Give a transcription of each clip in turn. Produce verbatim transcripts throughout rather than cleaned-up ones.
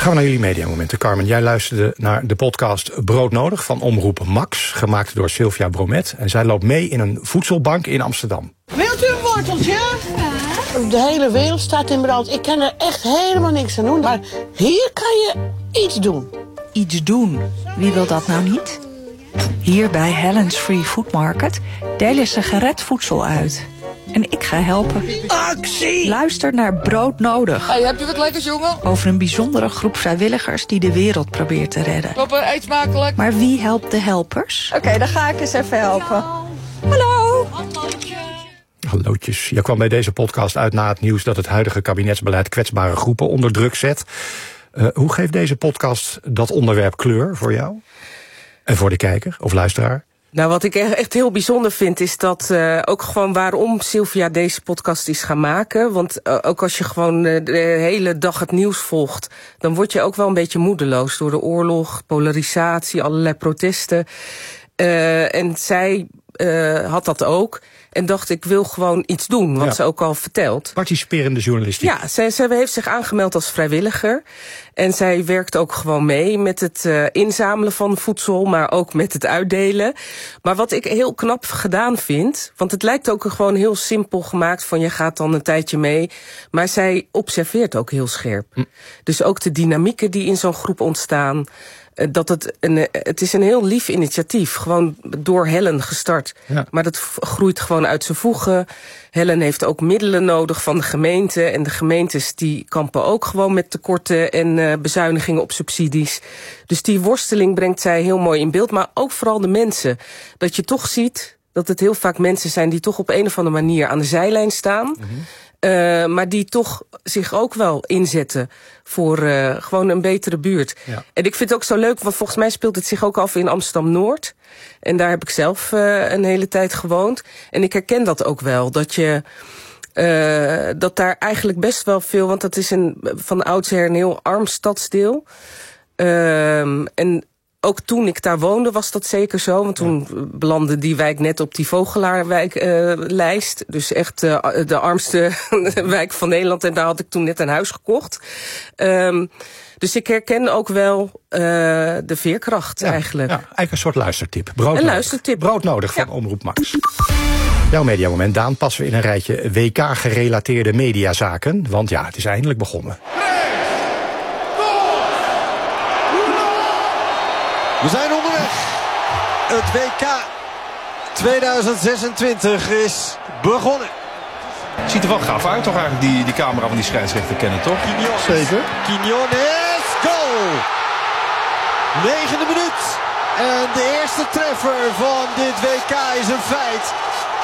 Gaan we naar jullie mediamomenten. Carmen, jij luisterde naar de podcast Broodnodig van Omroep Max, gemaakt door Sylvia Bromet. En zij loopt mee in een voedselbank in Amsterdam. Wilt u een worteltje? Ja. De hele wereld staat in brand. Ik kan er echt helemaal niks aan doen. Maar hier kan je iets doen. Iets doen? Wie wil dat nou niet? Hier bij Helen's Free Food Market delen ze gered voedsel uit. En ik ga helpen. Actie! Luister naar Broodnodig. Hey, heb je wat lekkers, jongen? Over een bijzondere groep vrijwilligers die de wereld probeert te redden. Papa, eet smakelijk. Maar wie helpt de helpers? Oké, okay, dan ga ik eens even helpen. Hallo! Hallootjes. Je kwam bij deze podcast uit na het nieuws dat het huidige kabinetsbeleid kwetsbare groepen onder druk zet. Uh, hoe geeft deze podcast dat onderwerp kleur voor jou? En voor de kijker of luisteraar? Nou, wat ik echt heel bijzonder vind, is dat uh, ook gewoon waarom Sylvia deze podcast is gaan maken. Want uh, ook als je gewoon uh, de hele dag het nieuws volgt, dan word je ook wel een beetje moedeloos door de oorlog, polarisatie, allerlei protesten. Uh, en zij uh, had dat ook. En dacht, ik wil gewoon iets doen, wat ja. ze ook al vertelt. Participerende journalistiek. Ja, zij, zij heeft zich aangemeld als vrijwilliger. En zij werkt ook gewoon mee met het uh, inzamelen van voedsel, maar ook met het uitdelen. Maar wat ik heel knap gedaan vind, want het lijkt ook gewoon heel simpel gemaakt van je gaat dan een tijdje mee. Maar zij observeert ook heel scherp. Hm. Dus ook de dynamieken die in zo'n groep ontstaan. Dat het, een, het is een heel lief initiatief, gewoon door Helen gestart. Ja. Maar dat groeit gewoon uit zijn voegen. Helen heeft ook middelen nodig van de gemeente. En de gemeentes die kampen ook gewoon met tekorten en uh, bezuinigingen op subsidies. Dus die worsteling brengt zij heel mooi in beeld. Maar ook vooral de mensen. Dat je toch ziet dat het heel vaak mensen zijn die toch op een of andere manier aan de zijlijn staan. Mm-hmm. Uh, maar die toch zich ook wel inzetten voor uh, gewoon een betere buurt. Ja. En ik vind het ook zo leuk, want volgens mij speelt het zich ook af in Amsterdam-Noord. En daar heb ik zelf uh, een hele tijd gewoond. En ik herken dat ook wel, dat je uh, dat daar eigenlijk best wel veel, want dat is een van oudsher een heel arm stadsdeel. Uh, en ook toen ik daar woonde was dat zeker zo. Want toen ja. belandde die wijk net op die Vogelaarwijk-lijst. Uh, dus echt uh, de armste wijk van Nederland. En daar had ik toen net een huis gekocht. Um, dus ik herken ook wel uh, de veerkracht ja, eigenlijk. Ja, eigenlijk een soort luistertip. Brood een luistertip. Broodnodig van ja. Omroep Max. Jouw mediamoment, Daan, passen we in een rijtje W K-gerelateerde mediazaken. Want ja, het is eindelijk begonnen. We zijn onderweg. Het W K tweeduizend zesentwintig is begonnen. Ziet er wel gaaf uit toch eigenlijk, die, die camera van die scheidsrechter kennen, toch? Quiñones. Zeker. Quiñones, goal! Negende minuut. En de eerste treffer van dit W K is een feit.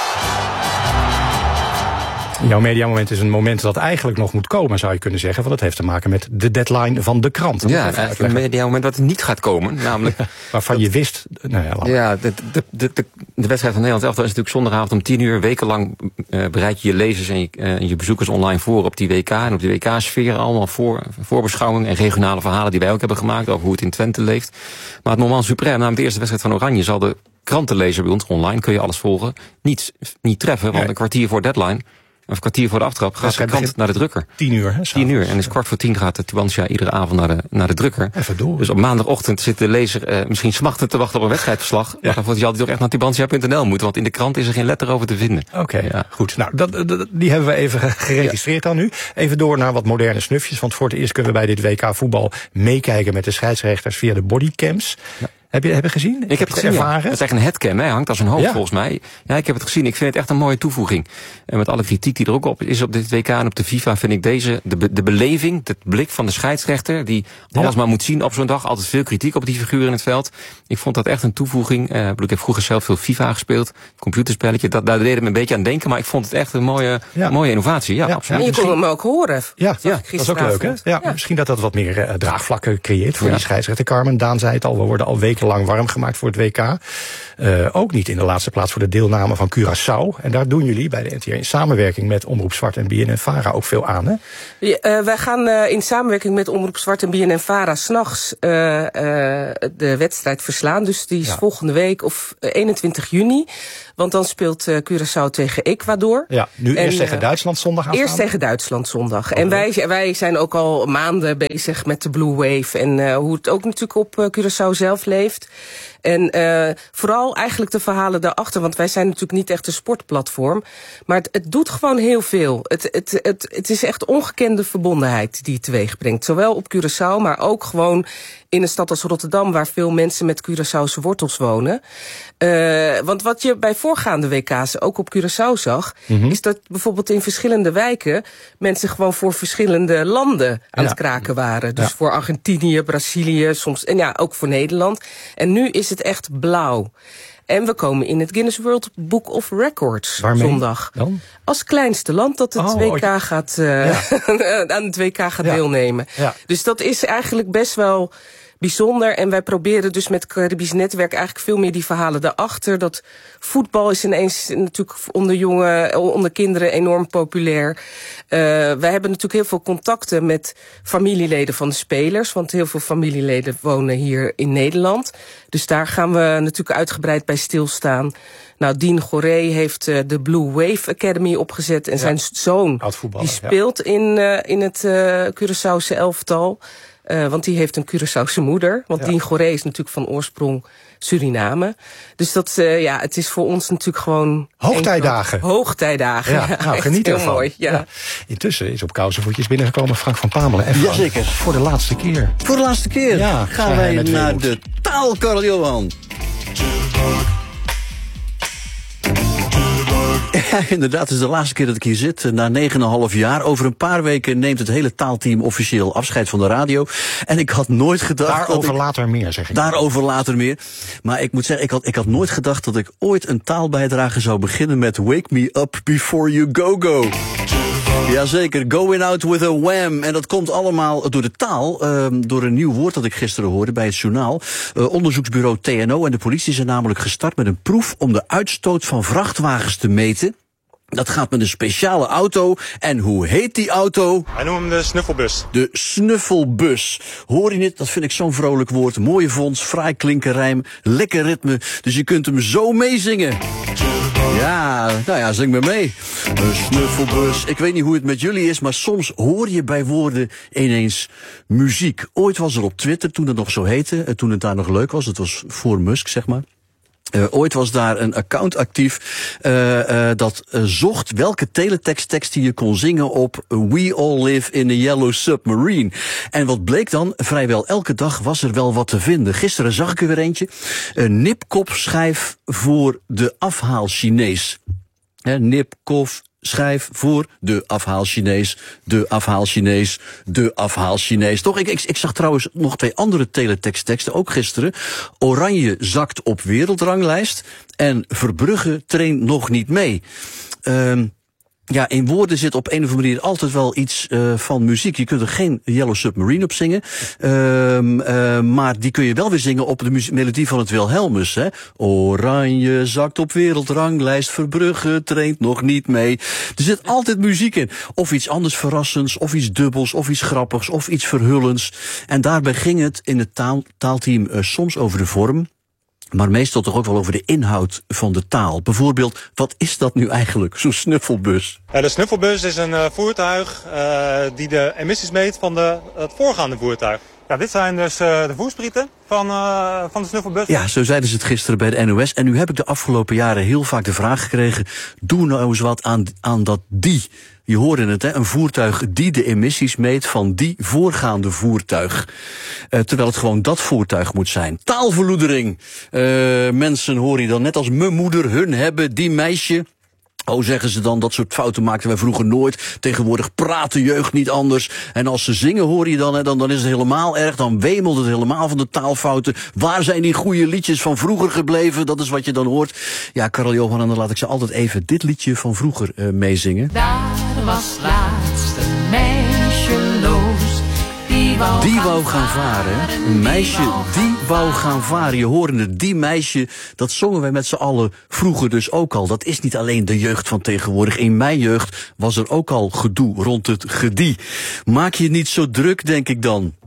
Jouw mediamoment is een moment dat eigenlijk nog moet komen, zou je kunnen zeggen. Want het heeft te maken met de deadline van de krant. Ja, eigenlijk een mediamoment dat niet gaat komen. Namelijk waarvan dat, je wist... Nou ja, ja de, de, de, de, de wedstrijd van Nederland elftal is natuurlijk zondagavond om tien uur. Wekenlang uh, bereid je je lezers en je, uh, je bezoekers online voor op die W K. En op die W K-sferen allemaal voor, voorbeschouwingen en regionale verhalen die wij ook hebben gemaakt over hoe het in Twente leeft. Maar het moment suprême, namelijk de eerste wedstrijd van Oranje, zal de krantenlezer bij ons online, kun je alles volgen, niet, niet treffen. Want nee. een kwartier voor deadline... Of een kwartier voor de aftrap gaat de krant naar de drukker. Tien uur, hè? Tien uur. En is kwart voor tien gaat de Tubantia iedere avond naar de, naar de drukker. Even door. Dus op maandagochtend zit de lezer uh, misschien smachtend te wachten op een wedstrijdverslag. Ja. Maar dan wordt hij altijd toch echt naar tubantia punt n l moeten. Want in de krant is er geen letter over te vinden. Oké, okay, ja. goed. Nou, dat, dat, die hebben we even geregistreerd ja. dan nu. Even door naar wat moderne snufjes. Want voor het eerst kunnen we bij dit W K voetbal meekijken met de scheidsrechters via de bodycams. Ja. Heb je, heb je gezien? Ik heb het gezien, ervaren. Ja. Het is echt een headcam, hè? Hangt als een hoofd ja. volgens mij. Ja, ik heb het gezien. Ik vind het echt een mooie toevoeging. En met alle kritiek die er ook op is op dit W K en op de FIFA, vind ik deze, de, de beleving, de blik van de scheidsrechter, die ja. alles maar moet zien op zo'n dag. Altijd veel kritiek op die figuur in het veld. Ik vond dat echt een toevoeging. Uh, ik heb vroeger zelf veel FIFA gespeeld. Computerspelletje. Dat, daar deed het me een beetje aan denken. Maar ik vond het echt een mooie, ja. mooie innovatie. Ja, ja. absoluut. En je kon hem ook horen. Ja, ja. dat is ook leuk, hè? Ja, ja. Misschien dat dat wat meer uh, draagvlakken creëert voor ja. die scheidsrechter. Carmen, Daan zei het al, we worden al wekenlang warm gemaakt voor het W K. Uh, ook niet in de laatste plaats voor de deelname van Curaçao. En daar doen jullie bij de N T R in samenwerking met Omroep Zwart en B N N Vara ook veel aan, hè? Ja, uh, wij gaan uh, in samenwerking met Omroep Zwart en B N N Vara 's nachts uh, uh, de wedstrijd verslaan. Dus die is ja. volgende week of eenentwintig juni. Want dan speelt uh, Curaçao tegen Ecuador. Ja, nu en, eerst tegen Duitsland zondag aanstaande? Eerst tegen Duitsland zondag. Oh, en wij, wij zijn ook al maanden bezig met de Blue Wave. En uh, hoe het ook natuurlijk op uh, Curaçao zelf leeft. En uh, vooral eigenlijk de verhalen daarachter. Want wij zijn natuurlijk niet echt een sportplatform. Maar het, het doet gewoon heel veel. Het, het, het, het is echt ongekende verbondenheid die het teweeg brengt. Zowel op Curaçao, maar ook gewoon in een stad als Rotterdam, waar veel mensen met Curaçaose wortels wonen. Uh, want wat je bij voorgaande W K's ook op Curaçao zag, mm-hmm. is dat bijvoorbeeld in verschillende wijken mensen gewoon voor verschillende landen aan ja. het kraken waren. Dus ja. voor Argentinië, Brazilië, soms, en ja, ook voor Nederland. En nu is het echt blauw. En we komen in het Guinness World Book of Records Waarmee zondag. Dan? Als kleinste land dat het oh, W K oh, gaat, uh, ja. aan het W K gaat ja. deelnemen. Ja. Dus dat is eigenlijk best wel bijzonder. En wij proberen dus met Caribisch Netwerk eigenlijk veel meer die verhalen daarachter. Dat voetbal is ineens natuurlijk onder jongen, onder kinderen enorm populair. Uh, wij hebben natuurlijk heel veel contacten met familieleden van de spelers. Want heel veel familieleden wonen hier in Nederland. Dus daar gaan we natuurlijk uitgebreid bij stilstaan. Nou, Dien Goré heeft uh, de Blue Wave Academy opgezet. En ja. zijn zoon die speelt ja. in, uh, in het uh, Curaçaose elftal. Uh, want die heeft een Curaçaose moeder. Want ja. Dien Goré is natuurlijk van oorsprong Suriname. Dus dat, uh, ja, het is voor ons natuurlijk gewoon hoogtijdagen. Hoogtijdagen. Ja, ja, nou, geniet ervan. Mooi, ja. Ja. Intussen is op kousenvoetjes binnengekomen Frank van Pamelen. En Frank, jazeker. Voor de laatste keer. Voor de laatste keer ja, gaan wij naar de taal, Karel Johan. Ja, inderdaad, het is de laatste keer dat ik hier zit, na negen en een half jaar. Over een paar weken neemt het hele taalteam officieel afscheid van de radio. En ik had nooit gedacht... Daarover dat ik, later meer, zeg ik. Daarover later meer. Maar ik moet zeggen, ik had, ik had nooit gedacht dat ik ooit een taalbijdrage zou beginnen met Wake Me Up Before You Go Go. Jazeker, going out with a wham. En dat komt allemaal door de taal, uh, door een nieuw woord dat ik gisteren hoorde bij het journaal. Uh, onderzoeksbureau T N O en de politie zijn namelijk gestart met een proef om de uitstoot van vrachtwagens te meten. Dat gaat met een speciale auto. En hoe heet die auto? Wij noemen hem de snuffelbus. De snuffelbus. Hoor je het? Dat vind ik zo'n vrolijk woord. Mooie vondst, fraai klinkerrijm, lekker ritme. Dus je kunt hem zo meezingen. Ja, nou ja, zing maar mee. Een snuffelbus. Ik weet niet hoe het met jullie is, maar soms hoor je bij woorden ineens muziek. Ooit was er op Twitter, toen het nog zo heette, toen het daar nog leuk was, het was voor Musk, zeg maar. Uh, ooit was daar een account actief uh, uh, dat uh, zocht welke teletekstteksten je kon zingen op We All Live in a Yellow Submarine. En wat bleek dan? Vrijwel elke dag was er wel wat te vinden. Gisteren zag ik er weer eentje. Een nipkopschijf voor de afhaal-Chinees. He, nipkop schijf voor de afhaal-Chinees, de afhaal-Chinees, de afhaal-Chinees. Toch, ik, ik, ik zag trouwens nog twee andere teletekstteksten, ook gisteren. Oranje zakt op wereldranglijst en Verbrugge traint nog niet mee. Um, Ja, in woorden zit op een of andere manier altijd wel iets uh, van muziek. Je kunt er geen Yellow Submarine op zingen. Um, uh, maar die kun je wel weer zingen op de muziek, melodie van het Wilhelmus. Hè? Oranje zakt op wereldranglijst, Verbrugge traint nog niet mee. Er zit altijd muziek in. Of iets anders verrassends, of iets dubbels, of iets grappigs, of iets verhullends. En daarbij ging het in het taal, taalteam uh, soms over de vorm. Maar meestal toch ook wel over de inhoud van de taal. Bijvoorbeeld, wat is dat nu eigenlijk, zo'n snuffelbus? Ja, de snuffelbus is een uh, voertuig uh, die de emissies meet van de, het voorgaande voertuig. Ja, dit zijn dus uh, de voersprieten van, uh, van de snuffelbus. Ja, zo zeiden ze het gisteren bij de N O S. En nu heb ik de afgelopen jaren heel vaak de vraag gekregen, doe nou eens wat aan, aan dat die. Je hoorde het, hè? Een voertuig die de emissies meet van die voorgaande voertuig. Uh, terwijl het gewoon dat voertuig moet zijn. Taalverloedering. Uh, mensen hoor je dan net als mijn moeder, hun hebben, die meisje. Oh, zeggen ze dan, dat soort fouten maakten wij vroeger nooit. Tegenwoordig praat de jeugd niet anders. En als ze zingen hoor je dan, hè, dan, dan is het helemaal erg. Dan wemelt het helemaal van de taalfouten. Waar zijn die goede liedjes van vroeger gebleven? Dat is wat je dan hoort. Ja, Karel Johan, en dan laat ik ze altijd even dit liedje van vroeger uh, meezingen. Daar was laatst een meisje loos. Die wou, die wou gaan varen. Een meisje die wou gaan varen. Je hoorde het, die meisje, dat zongen wij met z'n allen vroeger dus ook al. Dat is niet alleen de jeugd van tegenwoordig. In mijn jeugd was er ook al gedoe rond het gedie. Maak je niet zo druk, denk ik dan.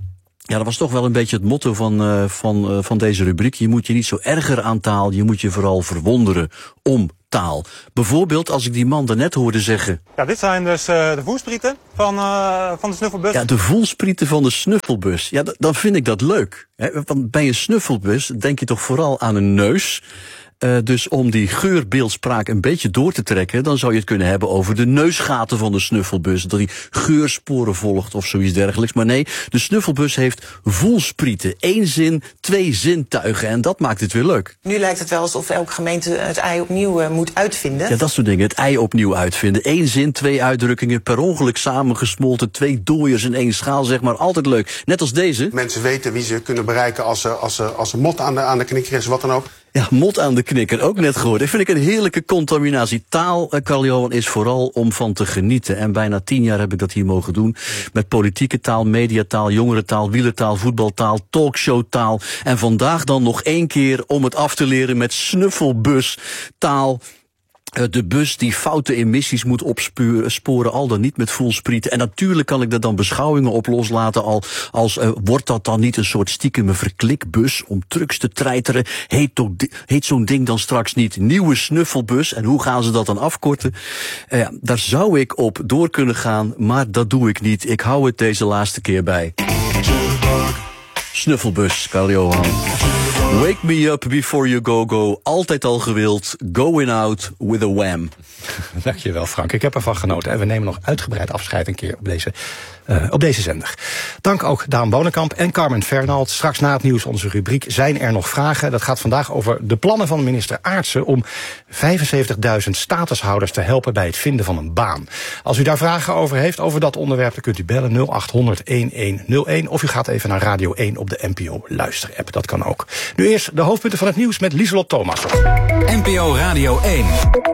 Ja, dat was toch wel een beetje het motto van, uh, van, uh, van deze rubriek. Je moet je niet zo erger aan taal, je moet je vooral verwonderen om taal. Bijvoorbeeld als ik die man daarnet hoorde zeggen... Ja, dit zijn dus uh, de voelsprieten van, uh, van de snuffelbus. Ja, de voelsprieten van de snuffelbus. Ja, d- dan vind ik dat leuk. Hè? Want bij een snuffelbus denk je toch vooral aan een neus... Uh, dus om die geurbeeldspraak een beetje door te trekken... dan zou je het kunnen hebben over de neusgaten van de snuffelbus. Dat die geursporen volgt of zoiets dergelijks. Maar nee, de snuffelbus heeft voelsprieten. Eén zin, twee zintuigen. En dat maakt het weer leuk. Nu lijkt het wel alsof elke gemeente het ei opnieuw uh, moet uitvinden. Ja, dat soort dingen. Het ei opnieuw uitvinden. Eén zin, twee uitdrukkingen, per ongeluk samengesmolten. Twee dooiers in één schaal, zeg maar. Altijd leuk. Net als deze. Mensen weten wie ze kunnen bereiken als, als, als een mot aan de, aan de knikker is, wat dan ook. Ja, mot aan de knikker, ook net gehoord. Dat vind ik een heerlijke contaminatie. Taal, Carl-Johan, is vooral om van te genieten. En bijna tien jaar heb ik dat hier mogen doen. Met politieke taal, mediataal, jongerentaal, wielertaal, voetbaltaal, talkshowtaal. En vandaag dan nog één keer om het af te leren met snuffelbustaal. De bus die foute emissies moet opsporen, al dan niet met voelsprieten. En natuurlijk kan ik er dan beschouwingen op loslaten, al als uh, wordt dat dan niet een soort stiekeme verklikbus om trucks te treiteren? Heet, to, heet zo'n ding dan straks niet nieuwe snuffelbus? En hoe gaan ze dat dan afkorten? Uh, daar zou ik op door kunnen gaan, maar dat doe ik niet. Ik hou het deze laatste keer bij. Snuffelbus, Carl-Johan. Wake me up before you go go. Altijd al gewild. Going out with a wham. Dankjewel, Frank. Ik heb ervan genoten. En we nemen nog uitgebreid afscheid een keer op deze, uh, op deze zender. Dank ook Daan Bonenkamp en Carmen Fernald. Straks na het nieuws onze rubriek Zijn er nog vragen? Dat gaat vandaag over de plannen van minister Aartsen om vijfenzeventigduizend statushouders te helpen bij het vinden van een baan. Als u daar vragen over heeft, over dat onderwerp, dan kunt u bellen nul acht honderd elf of u gaat even naar Radio één op de N P O luisterapp. Dat kan ook. Nu eerst de hoofdpunten van het nieuws met Lieselot Thomas. N P O Radio één.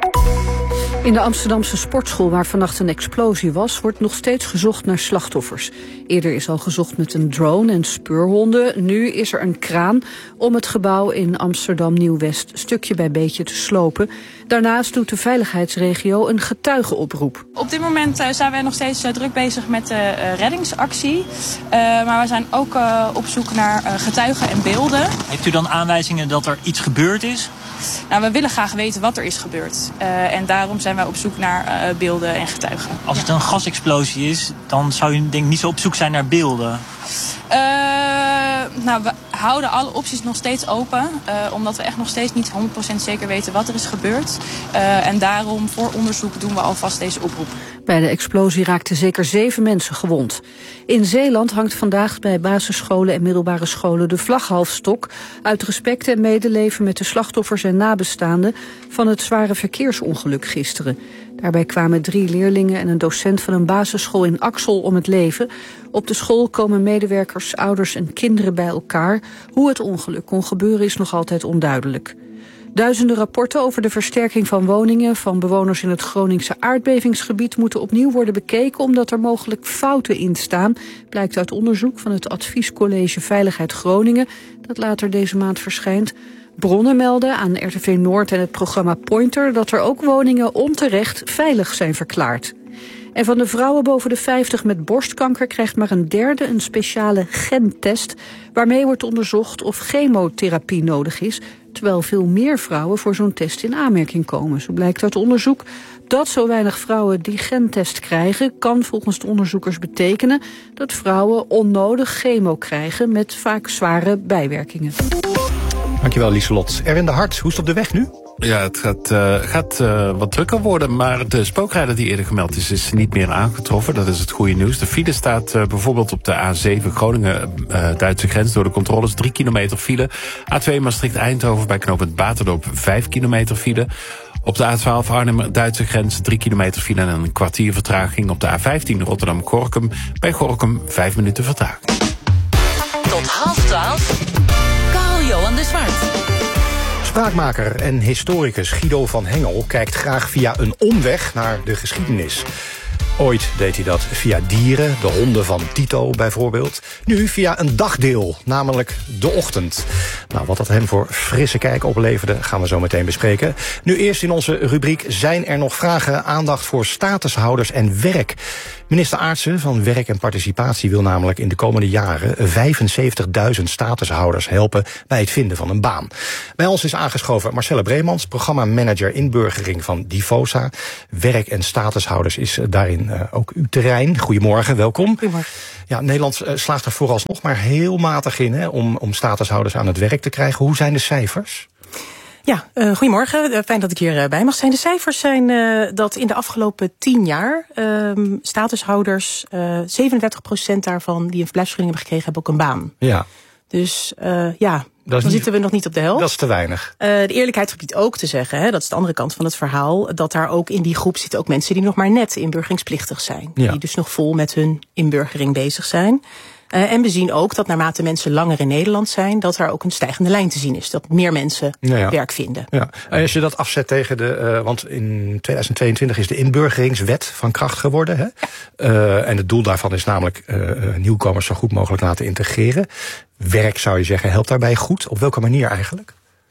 In de Amsterdamse sportschool waar vannacht een explosie was, wordt nog steeds gezocht naar slachtoffers. Eerder is al gezocht met een drone en speurhonden. Nu is er een kraan om het gebouw in Amsterdam Nieuw-West stukje bij beetje te slopen. Daarnaast doet de veiligheidsregio een getuigenoproep. Op dit moment uh, zijn wij nog steeds uh, druk bezig met de uh, reddingsactie. Uh, maar we zijn ook uh, op zoek naar uh, getuigen en beelden. Heeft u dan aanwijzingen dat er iets gebeurd is? Nou, we willen graag weten wat er is gebeurd. Uh, en daarom zijn wij op zoek naar uh, beelden en getuigen. Als het een gasexplosie is, dan zou u denk ik niet zo op zoek zijn naar beelden. Uh, nou, we houden alle opties nog steeds open. Uh, omdat we echt nog steeds niet honderd procent zeker weten wat er is gebeurd. Uh, en daarom voor onderzoek doen we alvast deze oproep. Bij de explosie raakten zeker zeven mensen gewond. In Zeeland hangt vandaag bij basisscholen en middelbare scholen de vlag half stok, uit respect en medeleven met de slachtoffers en nabestaanden van het zware verkeersongeluk gisteren. Daarbij kwamen drie leerlingen en een docent van een basisschool in Axel om het leven. Op de school komen medewerkers, ouders en kinderen bij elkaar. Hoe het ongeluk kon gebeuren is nog altijd onduidelijk. Duizenden rapporten over de versterking van woningen van bewoners in het Groningse aardbevingsgebied moeten opnieuw worden bekeken omdat er mogelijk fouten in staan, blijkt uit onderzoek van het Adviescollege Veiligheid Groningen, dat later deze maand verschijnt. Bronnen melden aan R T V Noord en het programma Pointer dat er ook woningen onterecht veilig zijn verklaard. En van de vrouwen boven de vijftig met borstkanker krijgt maar een derde een speciale gentest, waarmee wordt onderzocht of chemotherapie nodig is, terwijl veel meer vrouwen voor zo'n test in aanmerking komen. Zo blijkt uit onderzoek dat zo weinig vrouwen die gentest krijgen, kan volgens de onderzoekers betekenen dat vrouwen onnodig chemo krijgen met vaak zware bijwerkingen. Dankjewel, Lieselot. Erwin de Hart, hoe is het op de weg nu? Ja, het gaat, uh, gaat uh, wat drukker worden, maar de spookrijder die eerder gemeld is, is niet meer aangetroffen. Dat is het goede nieuws. De file staat uh, bijvoorbeeld op de A zeven Groningen-Duitse uh, grens door de controles. Drie kilometer file. A twee Maastricht-Eindhoven bij knooppunt Baterdorp, vijf kilometer file. Op de A twaalf Arnhem-Duitse grens, drie kilometer file en een kwartier vertraging. Op de A vijftien Rotterdam-Gorkum, bij Gorkum, vijf minuten vertraging. Tot half twaalf, Carl-Johan de Zwart. Spraakmaker en historicus Guido van Hengel kijkt graag via een omweg naar de geschiedenis. Ooit deed hij dat via dieren, de honden van Tito bijvoorbeeld. Nu via een dagdeel, namelijk de ochtend. Nou, wat dat hem voor frisse kijk opleverde, gaan we zo meteen bespreken. Nu eerst in onze rubriek Zijn er nog vragen? Aandacht voor statushouders en werk. Minister Aartsen van Werk en Participatie wil namelijk in de komende jaren vijfenzeventigduizend statushouders helpen bij het vinden van een baan. Bij ons is aangeschoven Marcelle Breemans, programmamanager inburgering van Divosa. Werk en statushouders is daarin uh, ook uw terrein. Goedemorgen, welkom. Goedemorgen. Ja, Nederland uh, slaagt er vooralsnog maar heel matig in hè, om, om statushouders aan het werk te krijgen. Hoe zijn de cijfers? Ja, uh, goedemorgen. Uh, fijn dat ik hier uh, bij mag zijn. De cijfers zijn uh, dat in de afgelopen tien jaar uh, statushouders, uh, zevenendertig procent daarvan die een verblijfsvergunning hebben gekregen, hebben ook een baan. Ja. Dus uh, ja, dan niet, zitten we nog niet op de helft. Dat is te weinig. Uh, de eerlijkheid gebied ook te zeggen, hè, dat is de andere kant van het verhaal, dat daar ook in die groep zitten ook mensen die nog maar net inburgeringspplichtig zijn. Ja. Die dus nog vol met hun inburgering bezig zijn. Uh, en we zien ook dat naarmate mensen langer in Nederland zijn, dat er ook een stijgende lijn te zien is. Dat meer mensen ja, ja. werk vinden. Ja. En als je dat afzet tegen de, uh, want in tweeduizend tweeëntwintig is de inburgeringswet van kracht geworden. Hè? Ja. Uh, en het doel daarvan is namelijk uh, nieuwkomers zo goed mogelijk laten integreren. Werk, zou je zeggen, helpt daarbij goed? Op welke manier eigenlijk?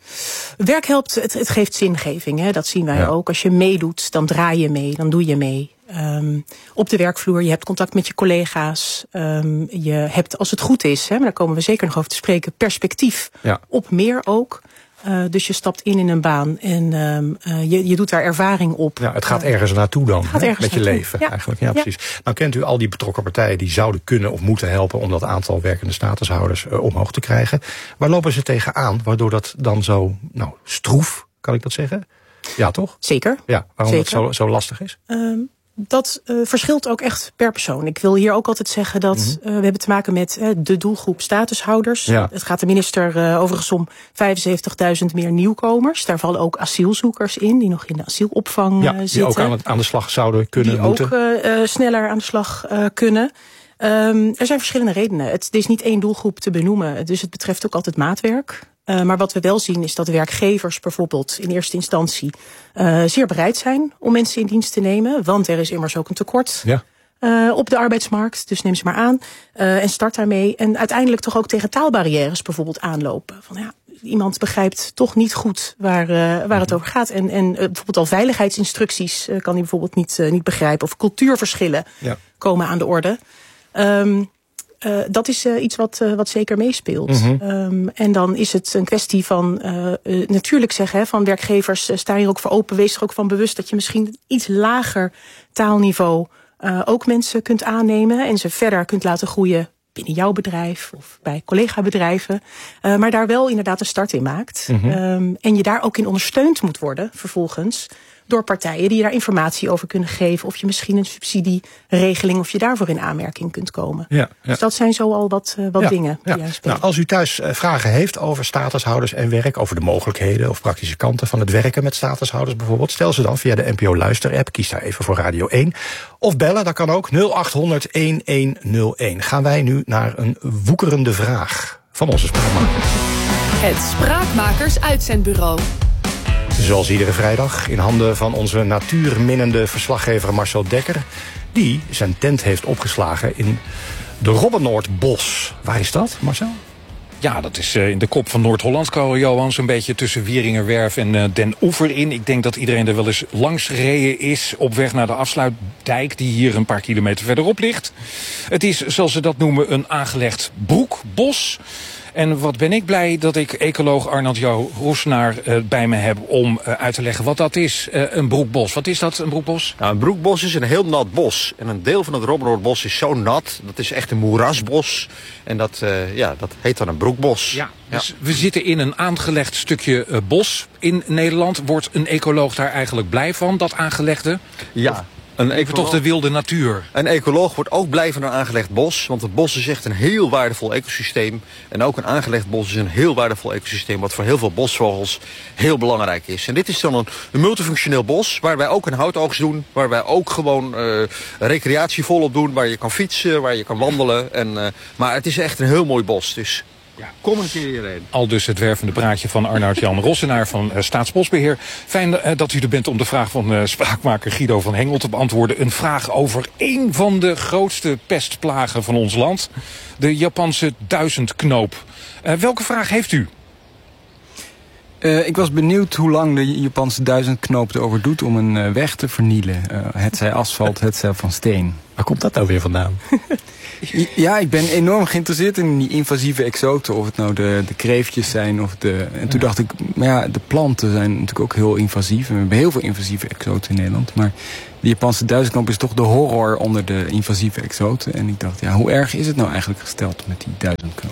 Werk helpt, het, het geeft zingeving. Hè? Dat zien wij ja. ook. Als je meedoet, dan draai je mee, dan doe je mee. Um, op de werkvloer, je hebt contact met je collega's. Um, je hebt, als het goed is, hè, maar daar komen we zeker nog over te spreken, perspectief ja. op meer ook. Uh, dus je stapt in in een baan en um, uh, je, je doet daar ervaring op. Ja, het gaat ergens naartoe dan, gaat hè, ergens met je naartoe. leven Ja. eigenlijk. Ja, precies. Ja. Nou kent u al die betrokken partijen die zouden kunnen of moeten helpen om dat aantal werkende statushouders uh, omhoog te krijgen. Waar lopen ze tegenaan, waardoor dat dan zo nou, stroef, kan ik dat zeggen? Ja, toch? Zeker. Ja, waarom Zeker. dat zo, zo lastig is? Um, Dat uh, verschilt ook echt per persoon. Ik wil hier ook altijd zeggen dat mm-hmm. uh, we hebben te maken met uh, de doelgroep statushouders. Ja. Het gaat de minister uh, overigens om vijfenzeventigduizend meer nieuwkomers. Daar vallen ook asielzoekers in die nog in de asielopvang ja, uh, die zitten. Die ook aan, het, aan de slag zouden kunnen die moeten. Die ook uh, uh, sneller aan de slag uh, kunnen. Um, er zijn verschillende redenen. Het, het is niet één doelgroep te benoemen. Dus het betreft ook altijd maatwerk. Uh, maar wat we wel zien is dat werkgevers bijvoorbeeld in eerste instantie uh, zeer bereid zijn om mensen in dienst te nemen. Want er is immers ook een tekort ja. uh, op de arbeidsmarkt. Dus neem ze maar aan uh, en start daarmee. En uiteindelijk toch ook tegen taalbarrières bijvoorbeeld aanlopen. Van ja, iemand begrijpt toch niet goed waar, uh, waar het over gaat. En, en uh, bijvoorbeeld al veiligheidsinstructies uh, kan hij bijvoorbeeld niet, uh, niet begrijpen. Of cultuurverschillen ja. komen aan de orde. Um, Uh, dat is uh, iets wat, uh, wat zeker meespeelt. Mm-hmm. Um, en dan is het een kwestie van uh, uh, natuurlijk zeggen hè, van werkgevers uh, staan hier ook voor open. Wees er ook van bewust dat je misschien iets lager taalniveau uh, ook mensen kunt aannemen en ze verder kunt laten groeien binnen jouw bedrijf of bij collega-bedrijven. Uh, maar daar wel inderdaad een start in maakt. Mm-hmm. Um, en je daar ook in ondersteund moet worden vervolgens door partijen die je daar informatie over kunnen geven. Of je misschien een subsidieregeling, of je daarvoor in aanmerking kunt komen. Ja, ja. Dus dat zijn zo al wat, uh, wat ja, dingen die ja. Nou, als u thuis uh, vragen heeft over statushouders en werk, over de mogelijkheden of praktische kanten van het werken met statushouders bijvoorbeeld, stel ze dan via de N P O Luister-app. Kies daar even voor Radio één. Of bellen, dat kan ook, nul acht honderd elf nul een. Gaan wij nu naar een woekerende vraag van onze spraakmakers. Het Spraakmakers Uitzendbureau. Zoals iedere vrijdag in handen van onze natuurminnende verslaggever Marcel Dekker, die zijn tent heeft opgeslagen in de Robbenoordbos. Waar is dat, Marcel? Ja, dat is uh, in de kop van Noord-Holland, Karel Johans, een beetje tussen Wieringerwerf en uh, Den Oever in. Ik denk dat iedereen er wel eens langs gereden is op weg naar de afsluitdijk die hier een paar kilometer verderop ligt. Het is, zoals ze dat noemen, een aangelegd broekbos. En wat ben ik blij dat ik ecoloog Arnold Jo Roesnaar uh, bij me heb om uh, uit te leggen wat dat is, uh, een broekbos. Wat is dat, een broekbos? Nou, een broekbos is een heel nat bos. En een deel van het Robbenoordbos is zo nat, dat is echt een moerasbos. En dat, uh, ja, dat heet dan een broekbos. Ja, dus ja. We zitten in een aangelegd stukje uh, bos in Nederland. Wordt een ecoloog daar eigenlijk blij van, dat aangelegde? Ja. Of Een Even toch de wilde natuur. Een ecoloog wordt ook blij van een aangelegd bos. Want het bos is echt een heel waardevol ecosysteem. En ook een aangelegd bos is een heel waardevol ecosysteem. Wat voor heel veel bosvogels heel belangrijk is. En dit is dan een, een multifunctioneel bos. Waar wij ook een houtoogst doen. Waar wij ook gewoon uh, recreatie volop doen. Waar je kan fietsen, waar je kan wandelen. En, uh, maar het is echt een heel mooi bos. Dus Ja. Kom een keer hierheen. Al dus het wervende praatje van Arnoud-Jan Rossenaar van uh, Staatsbosbeheer. Fijn uh, dat u er bent om de vraag van uh, spraakmaker Guido van Hengel te beantwoorden. Een vraag over één van de grootste pestplagen van ons land. De Japanse duizendknoop. Uh, welke vraag heeft u? Uh, ik was benieuwd hoe lang de Japanse duizendknoop erover doet om een uh, weg te vernielen. Uh, het zij asfalt, het zij van steen. Waar komt dat nou weer vandaan? Ja, ik ben enorm geïnteresseerd in die invasieve exoten. Of het nou de, de kreeftjes zijn of de... En toen dacht ik, maar ja, de planten zijn natuurlijk ook heel invasief. En we hebben heel veel invasieve exoten in Nederland. Maar de Japanse duizendknoop is toch de horror onder de invasieve exoten. En ik dacht, ja, hoe erg is het nou eigenlijk gesteld met die duizendknoop?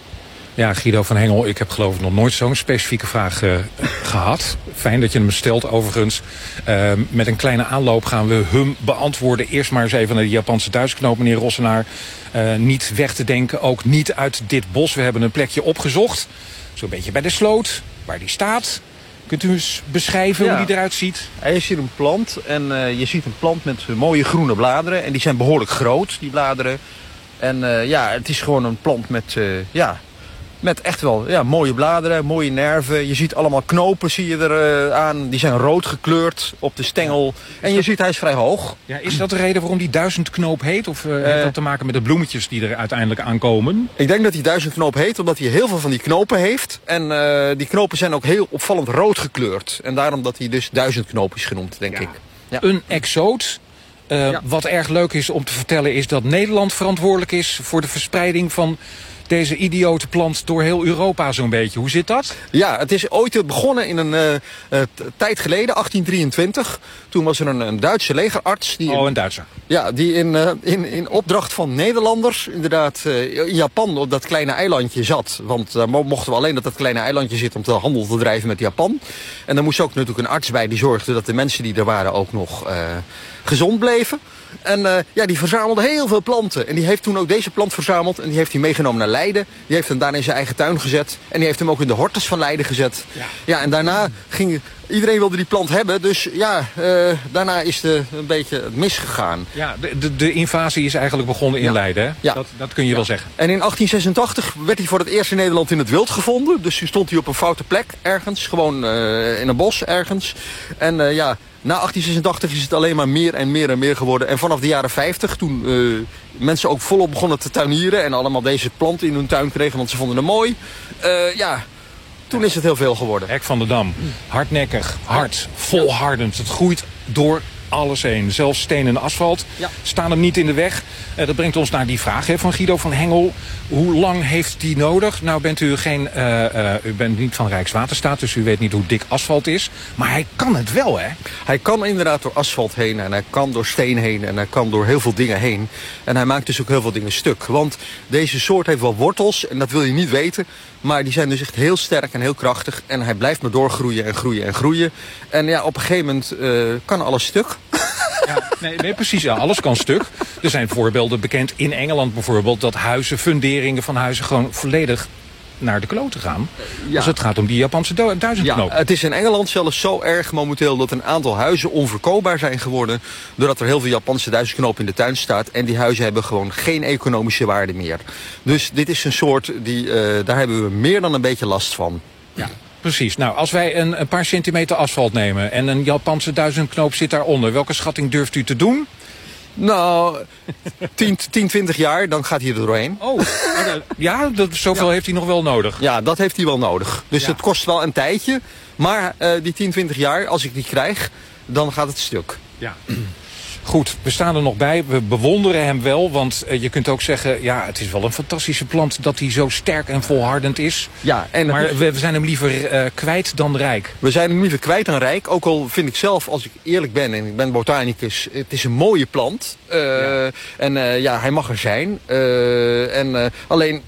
Ja, Guido van Hengel, ik heb geloof ik nog nooit zo'n specifieke vraag uh, gehad. Fijn dat je hem stelt overigens. Uh, met een kleine aanloop gaan we hem beantwoorden. Eerst maar eens even naar de Japanse duizendknoop, meneer Rossenaar. Uh, niet weg te denken, ook niet uit dit bos. We hebben een plekje opgezocht. Zo'n beetje bij de sloot, waar die staat. Kunt u eens beschrijven ja. hoe die eruit ziet? Ja, je ziet een plant en uh, je ziet een plant met uh, mooie groene bladeren. En die zijn behoorlijk groot, die bladeren. En uh, ja, het is gewoon een plant met... Uh, ja, Met echt wel ja, mooie bladeren, mooie nerven. Je ziet allemaal knopen zie je er uh, aan. Die zijn rood gekleurd op de stengel. En je ziet hij is vrij hoog. Ja, is dat de reden waarom die duizendknoop heet? Of uh, uh, heeft dat te maken met de bloemetjes die er uiteindelijk aankomen? Ik denk dat hij duizendknoop heet omdat hij heel veel van die knopen heeft. En uh, die knopen zijn ook heel opvallend rood gekleurd. En daarom dat hij dus duizendknoop is genoemd, denk ja. ik. Ja. Een exoot. Uh, ja. Wat erg leuk is om te vertellen is dat Nederland verantwoordelijk is voor de verspreiding van deze idiote plant door heel Europa zo'n beetje. Hoe zit dat? Ja, het is ooit begonnen in een uh, uh, tijd geleden, achttien drieëntwintig. Toen was er een, een Duitse legerarts. Die oh, een Duitser. Ja, die in, uh, in, in opdracht van Nederlanders inderdaad uh, in Japan op dat kleine eilandje zat. Want daar uh, mochten we alleen dat dat kleine eilandje zit om te handel te drijven met Japan. En daar moest ook natuurlijk een arts bij die zorgde dat de mensen die er waren ook nog uh, gezond bleven. En uh, ja, die verzamelde heel veel planten. En die heeft toen ook deze plant verzameld. En die heeft hij meegenomen naar Leiden. Die heeft hem daarna in zijn eigen tuin gezet. En die heeft hem ook in de hortus van Leiden gezet. Ja, ja en daarna ging... Iedereen wilde die plant hebben. Dus ja, uh, daarna is het een beetje misgegaan. Ja, de, de, de invasie is eigenlijk begonnen in ja. Leiden, hè? Ja. Dat, dat kun je ja. wel zeggen. En in achttien zesentachtig werd hij voor het eerst in Nederland in het wild gevonden. Dus toen stond hij op een foute plek ergens. Gewoon uh, in een bos ergens. En uh, ja... Na achttien zesentachtig is het alleen maar meer en meer en meer geworden. En vanaf de jaren vijftig, toen uh, mensen ook volop begonnen te tuinieren... en allemaal deze planten in hun tuin kregen, want ze vonden het mooi. Uh, ja, toen is het heel veel geworden. Hek van de Dam. Hardnekkig, hard, volhardend. Het groeit door alles heen. Zelfs steen en asfalt ja. staan hem niet in de weg. Uh, dat brengt ons naar die vraag hè, van Guido van Hengel. Hoe lang heeft die nodig? Nou bent u geen, uh, uh, u bent niet van Rijkswaterstaat, dus u weet niet hoe dik asfalt is. Maar hij kan het wel, hè? Hij kan inderdaad door asfalt heen en hij kan door steen heen en hij kan door heel veel dingen heen. En hij maakt dus ook heel veel dingen stuk. Want deze soort heeft wel wortels en dat wil je niet weten. Maar die zijn dus echt heel sterk en heel krachtig. En hij blijft maar doorgroeien en groeien en groeien. En ja, op een gegeven moment uh, kan alles stuk. Ja, nee, nee, precies. Ja, alles kan stuk. Er zijn voorbeelden bekend in Engeland bijvoorbeeld... dat huizen, funderingen van huizen gewoon volledig naar de kloten gaan. Ja. Als het gaat om die Japanse duizendknoop. Ja, het is in Engeland zelfs zo erg momenteel dat een aantal huizen onverkoopbaar zijn geworden. Doordat er heel veel Japanse duizendknoop in de tuin staat. En die huizen hebben gewoon geen economische waarde meer. Dus dit is een soort, die, uh, daar hebben we meer dan een beetje last van. Ja. Precies. Nou, als wij een, een paar centimeter asfalt nemen en een Japanse duizendknoop zit daaronder, welke schatting durft u te doen? Nou, tien, twintig jaar, dan gaat hij er doorheen. Oh, ja, dat, zoveel ja. heeft hij nog wel nodig. Ja, dat heeft hij wel nodig. Dus ja. het kost wel een tijdje. Maar uh, die tien, twintig jaar, als ik die krijg, dan gaat het stuk. Ja. Goed, we staan er nog bij. We bewonderen hem wel, want uh, je kunt ook zeggen... ja, het is wel een fantastische plant dat hij zo sterk en volhardend is. Ja, en maar we, we zijn hem liever uh, kwijt dan rijk. We zijn hem liever kwijt dan rijk. Ook al vind ik zelf, als ik eerlijk ben, en ik ben botanicus... het is een mooie plant. Uh, ja. En uh, ja, hij mag er zijn. Uh, en uh, alleen...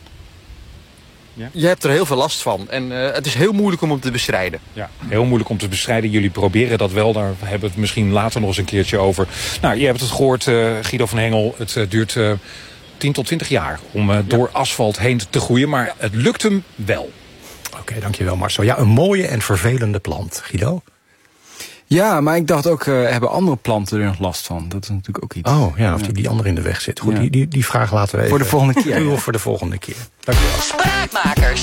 Ja. Je hebt er heel veel last van. En uh, het is heel moeilijk om hem te bestrijden. Ja, heel moeilijk om te bestrijden. Jullie proberen dat wel. Daar hebben we het misschien later nog eens een keertje over. Nou, je hebt het gehoord, uh, Guido van Hengel. Het uh, duurt uh, tien tot twintig jaar om uh, ja. door asfalt heen te groeien. Maar ja. het lukt hem wel. Oké, okay, dankjewel Marcel. Ja, een mooie en vervelende plant. Guido? Ja, maar ik dacht ook, uh, hebben andere planten er nog last van? Dat is natuurlijk ook iets. Oh ja, of die, die andere in de weg zit. Goed, ja. die, die, die vraag laten we even. Voor de volgende keer. Ja. Voor de volgende keer. Dank u wel. Spraakmakers.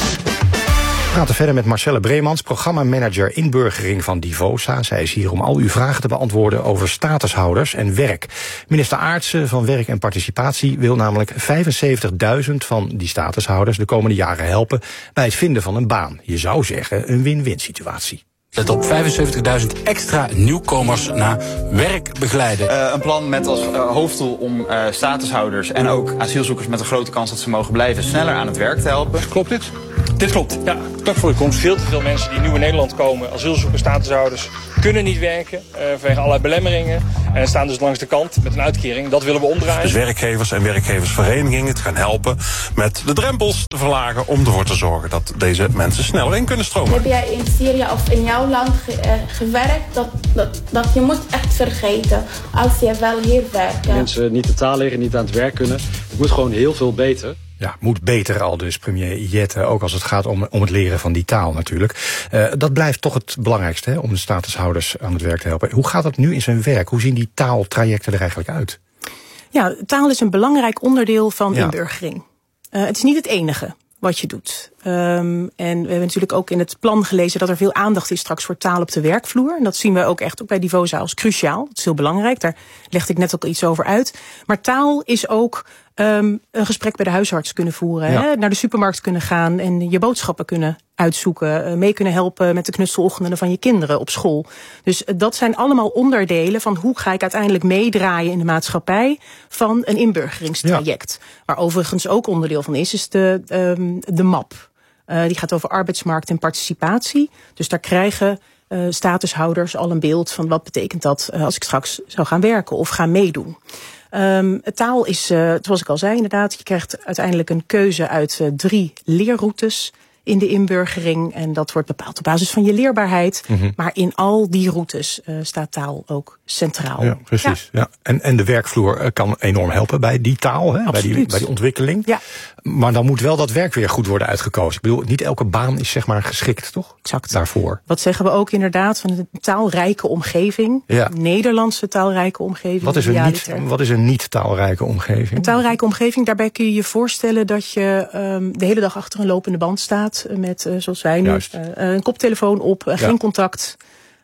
We praten verder met Marcelle Breemans, programmamanager inburgering van Divosa. Zij is hier om al uw vragen te beantwoorden over statushouders en werk. Minister Aartsen van Werk en Participatie wil namelijk vijfenzeventigduizend van die statushouders de komende jaren helpen bij het vinden van een baan. Je zou zeggen een win-win situatie. Let op, vijfenzeventigduizend extra nieuwkomers naar werk begeleiden. Uh, een plan met als uh, hoofddoel om uh, statushouders en ook asielzoekers met een grote kans dat ze mogen blijven sneller aan het werk te helpen. Klopt dit? Dit klopt, ja. Vlak voor de komst veel te veel mensen die nieuw in Nederland komen, asielzoekers, statushouders, kunnen niet werken uh, vanwege allerlei belemmeringen. En staan dus langs de kant met een uitkering. Dat willen we omdraaien. Dus werkgevers en werkgeversverenigingen te gaan helpen met de drempels te verlagen om ervoor te zorgen dat deze mensen sneller in kunnen stromen. Heb jij in Syrië of in jouw land ge uh, gewerkt? Dat, dat, dat je moet echt vergeten als je wel hier werkt. Mensen niet de taal leren, niet aan het werk kunnen. Het moet gewoon heel veel beter. Ja, moet beter al dus, premier Jette, ook als het gaat om, om het leren van die taal natuurlijk. Uh, dat blijft toch het belangrijkste, hè, om de statushouders aan het werk te helpen. Hoe gaat dat nu in zijn werk? Hoe zien die taaltrajecten er eigenlijk uit? Ja, taal is een belangrijk onderdeel van ja. inburgering. Uh, het is niet het enige wat je doet. Um, en we hebben natuurlijk ook in het plan gelezen dat er veel aandacht is straks voor taal op de werkvloer. En dat zien we ook echt ook bij Divosa als cruciaal. Dat is heel belangrijk, daar legde ik net ook iets over uit. Maar taal is ook um, een gesprek bij de huisarts kunnen voeren. Ja. Hè? Naar de supermarkt kunnen gaan en je boodschappen kunnen uitzoeken. Uh, mee kunnen helpen met de knutselochtenden van je kinderen op school. Dus uh, dat zijn allemaal onderdelen van hoe ga ik uiteindelijk meedraaien in de maatschappij van een inburgeringstraject. Ja. Waar overigens ook onderdeel van is, is de, um, de map. Uh, die gaat over arbeidsmarkt en participatie. Dus daar krijgen uh, statushouders al een beeld van wat betekent dat uh, als ik straks zou gaan werken of ga meedoen. Um, taal is, uh, zoals ik al zei inderdaad, je krijgt uiteindelijk een keuze uit uh, drie leerroutes in de inburgering. En dat wordt bepaald op basis van je leerbaarheid. Mm-hmm. Maar in al die routes uh, staat taal ook centraal. Ja, precies. Ja. Ja. En, en de werkvloer uh, kan enorm helpen bij die taal, hè, bij, die, bij die ontwikkeling. Ja. Maar dan moet wel dat werk weer goed worden uitgekozen. Ik bedoel, niet elke baan is zeg maar geschikt, toch? Exact. Daarvoor. Wat zeggen we ook inderdaad van een taalrijke omgeving. Ja. Nederlandse taalrijke omgeving. Wat is een niet, wat is een niet taalrijke omgeving? Een taalrijke omgeving, daarbij kun je je voorstellen dat je um, de hele dag achter een lopende band staat. Met, uh, zoals wij nu, uh, een koptelefoon op, uh, ja. geen contact.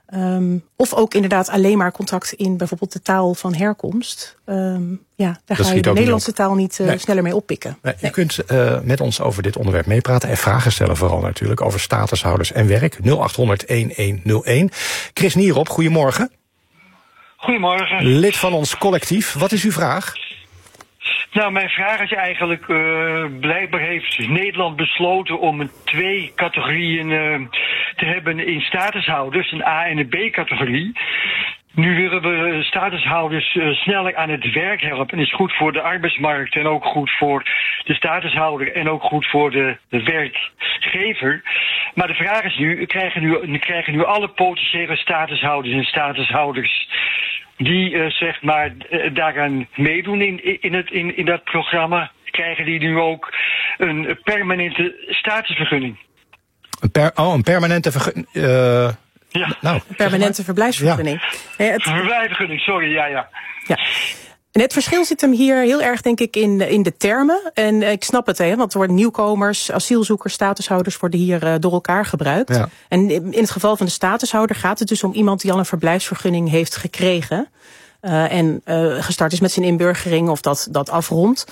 Um, of ook inderdaad alleen maar contact in bijvoorbeeld de taal van herkomst. Um, ja, daar dat ga je de Nederlandse op. taal niet uh, nee. sneller mee oppikken. Nee, nee. U kunt uh, met ons over dit onderwerp meepraten en vragen stellen vooral natuurlijk over statushouders en werk. nul acht honderd elf nul Chris Nierop, goedemorgen. Goedemorgen. Lid van ons collectief. Wat is uw vraag? Nou, mijn vraag is eigenlijk, uh, blijkbaar heeft Nederland besloten om een twee categorieën uh, te hebben in statushouders, een A- en een B-categorie. Nu willen we statushouders uh, sneller aan het werk helpen. Dat is goed voor de arbeidsmarkt en ook goed voor de statushouder en ook goed voor de, de werkgever. Maar de vraag is nu, krijgen nu, krijgen nu alle potentiële statushouders en statushouders die uh, zeg maar uh, daaraan meedoen in, in, het, in, in dat programma, krijgen die nu ook een permanente statusvergunning? Een per, oh, een permanente vergunning. Uh, ja. Nou, een permanente verblijfsvergunning. Ja. Nee, het... Verblijfsvergunning, sorry, ja, ja. Ja. En het verschil zit hem hier heel erg, denk ik, in, in de termen. En ik snap het, hè, want er worden nieuwkomers, asielzoekers, statushouders worden hier uh, door elkaar gebruikt. Ja. En in het geval van de statushouder gaat het dus om iemand die al een verblijfsvergunning heeft gekregen. Uh, en uh, gestart is met zijn inburgering of dat, dat afrondt.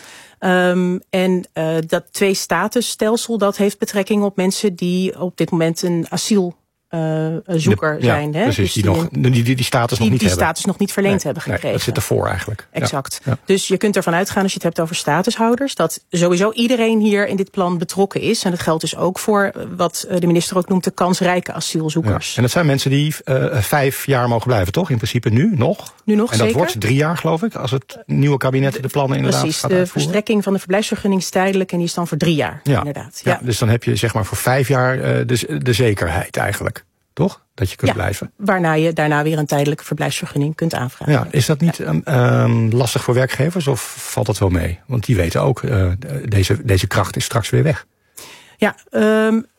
Um, en uh, dat twee-statusstelsel, dat heeft betrekking op mensen die op dit moment een asiel Uh, zoeker de, zijn. Ja, hè? precies, dus die, die, nog, die, die, die status die, nog niet die hebben. status nog niet verleend nee, hebben gekregen. Nee, dat zit ervoor eigenlijk. Exact. Ja, ja. Dus je kunt ervan uitgaan, als je het hebt over statushouders, dat sowieso iedereen hier in dit plan betrokken is. En dat geldt dus ook voor wat de minister ook noemt de kansrijke asielzoekers. Ja. En dat zijn mensen die uh, vijf jaar mogen blijven, toch? In principe nu nog? Nu nog, En dat zeker. wordt drie jaar, geloof ik, als het nieuwe kabinet de plannen inderdaad Precies, gaat de uitvoeren. verstrekking van de verblijfsvergunning is tijdelijk en die is dan voor drie jaar, ja. inderdaad. Ja. Ja, dus dan heb je zeg maar voor vijf jaar uh, de, de zekerheid eigenlijk. Toch? Dat je kunt ja, blijven. Waarna je daarna weer een tijdelijke verblijfsvergunning kunt aanvragen. Ja, is dat niet ja. um, um, lastig voor werkgevers of valt dat wel mee? Want die weten ook, uh, deze, deze kracht is straks weer weg. Ja, um,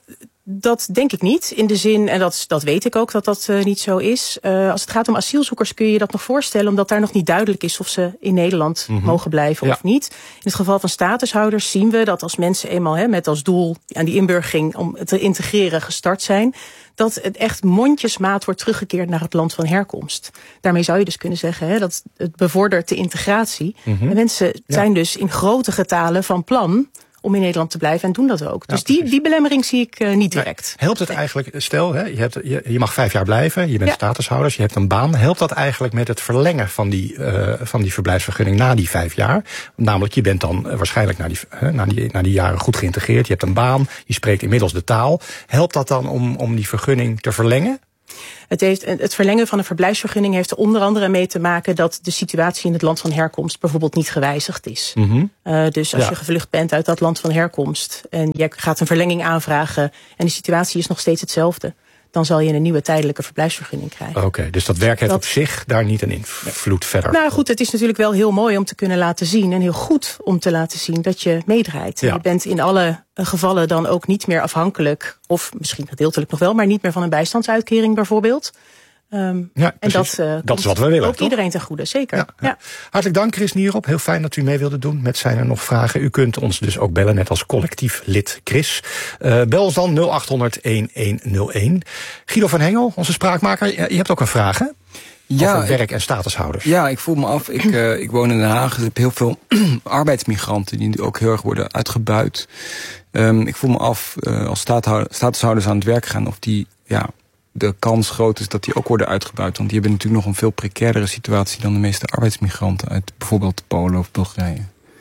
Dat denk ik niet. In de zin, en dat, dat weet ik ook dat dat uh, niet zo is. Uh, als het gaat om asielzoekers kun je je dat nog voorstellen, omdat daar nog niet duidelijk is of ze in Nederland mm-hmm. mogen blijven ja. of niet. In het geval van statushouders zien we dat als mensen eenmaal he, met als doel aan die inburgering om te integreren gestart zijn, dat het echt mondjesmaat wordt teruggekeerd naar het land van herkomst. Daarmee zou je dus kunnen zeggen hè, dat het bevordert de integratie. Mm-hmm. En mensen ja. zijn dus in grote getalen van plan om in Nederland te blijven en doen dat ook. Dus ja, die, die belemmering zie ik uh, niet direct. Nee, helpt het eigenlijk, stel, hè, je, hebt, je, je mag vijf jaar blijven, je bent ja. statushouders, je hebt een baan. Helpt dat eigenlijk met het verlengen van die, uh, van die verblijfsvergunning na die vijf jaar? Namelijk, je bent dan uh, waarschijnlijk na die, uh, na, die, na die jaren goed geïntegreerd. Je hebt een baan, je spreekt inmiddels de taal. Helpt dat dan om, om die vergunning te verlengen? Het, heeft, het verlengen van een verblijfsvergunning heeft er onder andere mee te maken dat de situatie in het land van herkomst bijvoorbeeld niet gewijzigd is. Mm-hmm. Uh, dus als ja. je gevlucht bent uit dat land van herkomst en je gaat een verlenging aanvragen en de situatie is nog steeds hetzelfde, dan zal je een nieuwe tijdelijke verblijfsvergunning krijgen. Oké, okay, dus dat werk heeft dat, op zich daar niet een invloed verder? Nou goed, het is natuurlijk wel heel mooi om te kunnen laten zien en heel goed om te laten zien dat je meedraait. Ja. Je bent in alle gevallen dan ook niet meer afhankelijk, of misschien gedeeltelijk nog wel, maar niet meer van een bijstandsuitkering bijvoorbeeld. Um, ja, en dat, uh, dat is wat we willen. Ook toch? Iedereen ten goede, zeker. Ja, ja. Ja. Hartelijk dank, Chris Nierop. Heel fijn dat u mee wilde doen met Zijn er nog vragen. U kunt ons dus ook bellen, net als collectief lid Chris. Uh, bel ons dan nul acht honderd een een nul een. Guido van Hengel, onze spraakmaker, je hebt ook een vraag, hè? Ja, over werk- en statushouders. Ja, ik voel me af. Ik, uh, ik woon in Den Haag. Er heb heel veel arbeidsmigranten die ook heel erg worden uitgebuit. Um, ik voel me af, uh, als statushouders aan het werk gaan, of die, ja, de kans groot is dat die ook worden uitgebuit. Want die hebben natuurlijk nog een veel precairdere situatie dan de meeste arbeidsmigranten uit bijvoorbeeld Polen of Bulgarije.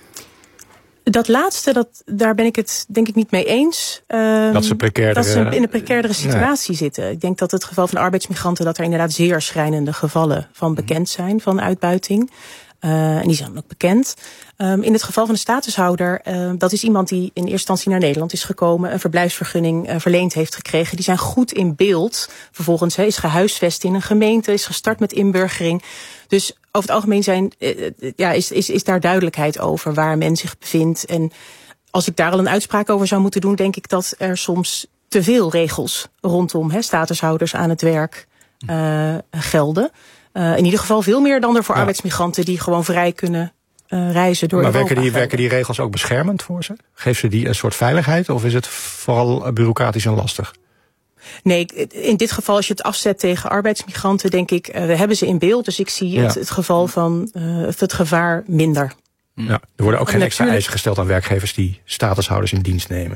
Dat laatste, dat, daar ben ik het denk ik niet mee eens. Um, dat ze precaire, dat ze in een precairdere situatie nee. zitten. Ik denk dat het geval van arbeidsmigranten, dat er inderdaad zeer schrijnende gevallen van bekend zijn, van uitbuiting. Uh, en die zijn ook bekend. Um, in het geval van een statushouder, uh, dat is iemand die in eerste instantie naar Nederland is gekomen, een verblijfsvergunning uh, verleend heeft gekregen. Die zijn goed in beeld. Vervolgens he, is gehuisvest in een gemeente, is gestart met inburgering. Dus over het algemeen zijn, uh, ja, is, is, is daar duidelijkheid over waar men zich bevindt. En als ik daar al een uitspraak over zou moeten doen, denk ik dat er soms te veel regels rondom he, statushouders aan het werk uh, gelden. Uh, in ieder geval veel meer dan er voor ja. arbeidsmigranten die gewoon vrij kunnen uh, reizen door Maar Europa. werken die, werken die regels ook beschermend voor ze? Geeft ze die een soort veiligheid of is het vooral bureaucratisch en lastig? Nee, in dit geval als je het afzet tegen arbeidsmigranten, denk ik, uh, we hebben ze in beeld. Dus ik zie ja. het, het geval van uh, het gevaar minder. Ja, er worden ook geen extra eisen gesteld aan werkgevers die statushouders in dienst nemen.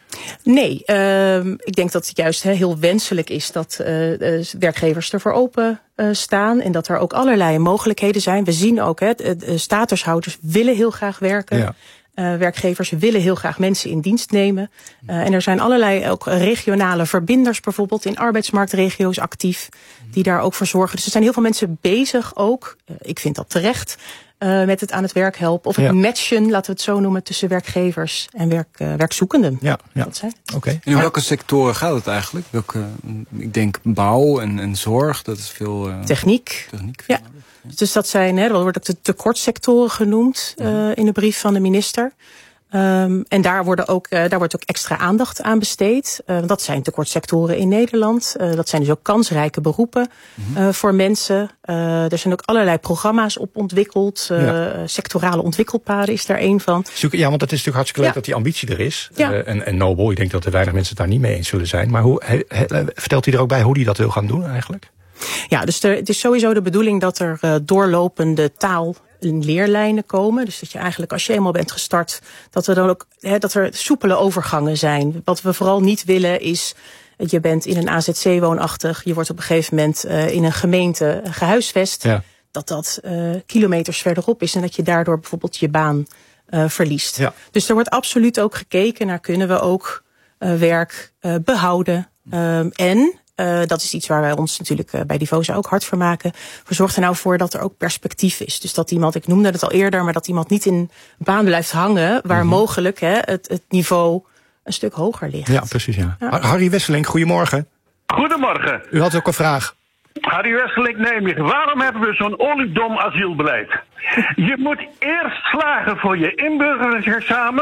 Nee, uh, ik denk dat het juist he, heel wenselijk is dat uh, uh, werkgevers ervoor open uh, staan. En dat er ook allerlei mogelijkheden zijn. We zien ook, hè, de statushouders willen heel graag werken. Ja. Uh, werkgevers willen heel graag mensen in dienst nemen. Uh, en er zijn allerlei ook regionale verbinders bijvoorbeeld in arbeidsmarktregio's actief. Die daar ook voor zorgen. Dus er zijn heel veel mensen bezig ook. Uh, ik vind dat terecht. Uh, met het aan het werk helpen. Of het ja. matchen, laten we het zo noemen, tussen werkgevers en werk, uh, werkzoekenden. Ja, ja. Dat zijn het. Okay. In welke sectoren gaat het eigenlijk? Welke, ik denk bouw en, en zorg, dat is veel... Uh, techniek. techniek ja. Dus dat zijn, hè, dat wordt ook de tekortsectoren genoemd uh, in de brief van de minister. Um, en daar, worden ook, uh, daar wordt ook extra aandacht aan besteed. Uh, dat zijn tekortsectoren in Nederland. Uh, dat zijn dus ook kansrijke beroepen uh, mm-hmm. voor mensen. Uh, er zijn ook allerlei programma's op ontwikkeld. Uh, ja. Sectorale ontwikkelpaden is daar één van. Ja, want het is natuurlijk hartstikke leuk ja. dat die ambitie er is. Ja. Uh, en, en nobel, ik denk dat er weinig mensen het daar niet mee eens zullen zijn. Maar hoe, he, he, vertelt hij er ook bij hoe hij dat wil gaan doen eigenlijk? Ja, dus er, het is sowieso de bedoeling dat er uh, doorlopende taal leerlijnen komen. Dus dat je eigenlijk, als je eenmaal bent gestart, dat er dan ook he, dat er soepele overgangen zijn. Wat we vooral niet willen is, je bent in een A Z C-woonachtig, je wordt op een gegeven moment uh, in een gemeente gehuisvest, ja. dat dat uh, kilometers verderop is en dat je daardoor bijvoorbeeld je baan uh, verliest. Ja. Dus er wordt absoluut ook gekeken naar, kunnen we ook uh, werk uh, behouden. Um, en Uh, dat is iets waar wij ons natuurlijk uh, bij Divosa ook hard voor maken. Zorg er nou voor dat er ook perspectief is. Dus dat iemand, ik noemde het al eerder, maar dat iemand niet in een baan blijft hangen waar mm-hmm. mogelijk hè, het, het niveau een stuk hoger ligt. Ja, precies. Ja. Ja. Harry Wesseling, goedemorgen. Goedemorgen. U had ook een vraag. Harry Wesseling, Nijmegen. Waarom hebben we zo'n oliedom asielbeleid? Je moet eerst slagen voor je inburgeringsexamen.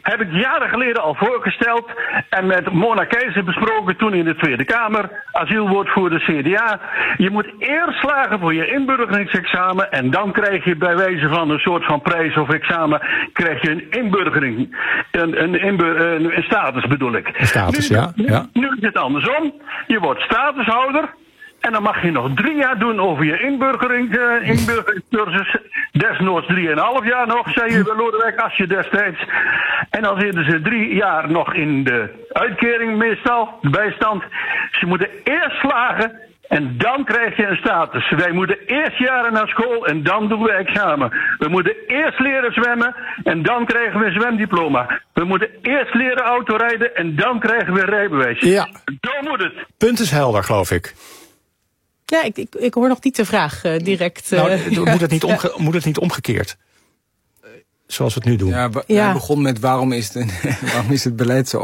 heb ik jaren geleden al voorgesteld en met Mona Keizer besproken toen in de Tweede Kamer, asielwoordvoerder C D A. Je moet eerst slagen voor je inburgeringsexamen en dan krijg je bij wijze van een soort van prijs of examen, krijg je een inburgering, een, een, inbur, een, een status bedoel ik. Een status, nu, ja. ja. Nu, nu is het andersom. Je wordt statushouder. En dan mag je nog drie jaar doen over je inburgering, uh, inburgeringscursus. Desnoods drieënhalf jaar nog, zei je Lodewijk Asscher destijds. En dan zitten ze drie jaar nog in de uitkering meestal, de bijstand. Ze moeten eerst slagen en dan krijg je een status. Wij moeten eerst jaren naar school en dan doen we examen. We moeten eerst leren zwemmen en dan krijgen we een zwemdiploma. We moeten eerst leren autorijden en dan krijgen we een rijbewijs. Ja. Zo moet het. Punt is helder, geloof ik. Ja, ik, ik, ik hoor nog niet de vraag uh, direct. Uh, nou, ja. moet, het niet omge- moet het niet omgekeerd? Zoals we het nu doen. Ja, ba- Ja. Hij begon met waarom is, het, waarom is het beleid zo